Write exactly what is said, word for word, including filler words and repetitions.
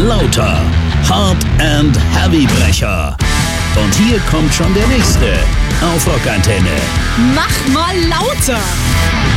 lauter. Hard and Heavy Brecher. Und hier kommt schon der nächste auf Rockantenne. Mach mal lauter.